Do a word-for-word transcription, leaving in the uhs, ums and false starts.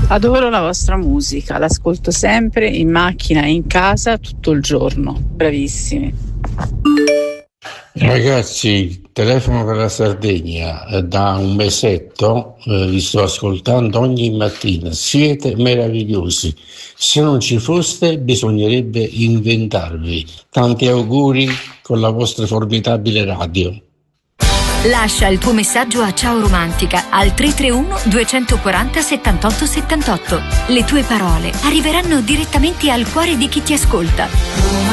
Adoro la vostra musica, l'ascolto sempre in macchina e in casa tutto il giorno. Bravissimi. Ragazzi, telefono per la Sardegna, da un mesetto eh, vi sto ascoltando ogni mattina, siete meravigliosi. Se non ci foste bisognerebbe inventarvi. Tanti auguri con la vostra formidabile radio. Lascia il tuo messaggio a Ciao Romantica al tre tre uno due quattro zero settantotto settantotto. Le tue parole arriveranno direttamente al cuore di chi ti ascolta.